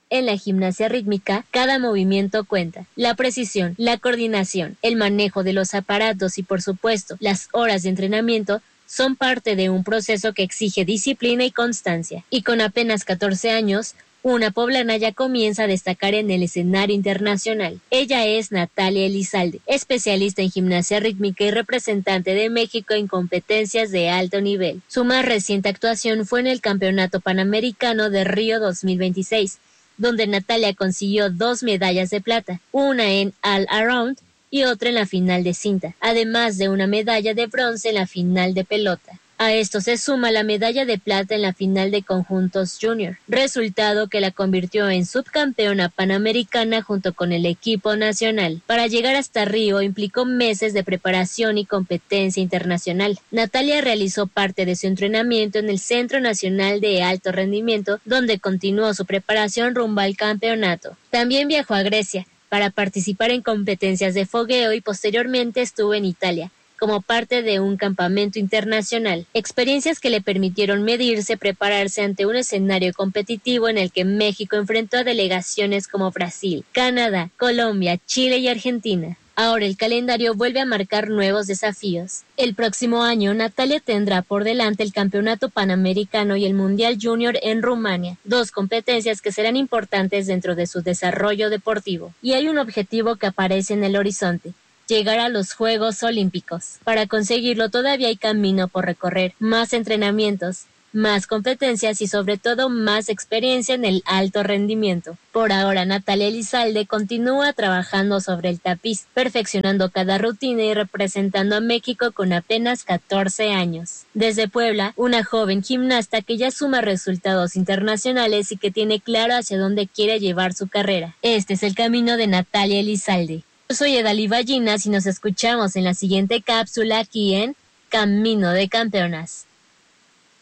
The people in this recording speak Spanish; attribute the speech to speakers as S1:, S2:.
S1: En la gimnasia rítmica, cada movimiento cuenta. La precisión, la coordinación, el manejo de los aparatos y, por supuesto, las horas de entrenamiento son parte de un proceso que exige disciplina y constancia. Y con apenas 14 años, una poblana ya comienza a destacar en el escenario internacional. Ella es Natalia Elizalde, especialista en gimnasia rítmica y representante de México en competencias de alto nivel. Su más reciente actuación fue en el Campeonato Panamericano de Río 2026, donde Natalia consiguió 2 medallas de plata, una en all-around y otra en la final de cinta, además de una medalla de bronce en la final de pelota. A esto se suma la medalla de plata en la final de conjuntos junior, resultado que la convirtió en subcampeona panamericana junto con el equipo nacional. Para llegar hasta Río implicó meses de preparación y competencia internacional. Natalia realizó parte de su entrenamiento en el Centro Nacional de Alto Rendimiento, donde continuó su preparación rumbo al campeonato. También viajó a Grecia para participar en competencias de fogueo y posteriormente estuvo en Italia como parte de un campamento internacional, experiencias que le permitieron medirse, prepararse ante un escenario competitivo en el que México enfrentó a delegaciones como Brasil, Canadá, Colombia, Chile y Argentina. Ahora el calendario vuelve a marcar nuevos desafíos. El próximo año, Natalia tendrá por delante el Campeonato Panamericano y el Mundial Junior en Rumania, 2 competencias que serán importantes dentro de su desarrollo deportivo. Y hay un objetivo que aparece en el horizonte: llegar a los Juegos Olímpicos. Para conseguirlo todavía hay camino por recorrer, más entrenamientos, más competencias y sobre todo más experiencia en el alto rendimiento. Por ahora, Natalia Elizalde continúa trabajando sobre el tapiz, perfeccionando cada rutina y representando a México con apenas 14 años. Desde Puebla, una joven gimnasta que ya suma resultados internacionales y que tiene claro hacia dónde quiere llevar su carrera. Este es el camino de Natalia Elizalde. Yo soy Edalí Ballinas y nos escuchamos en la siguiente cápsula aquí en Camino de Campeonas.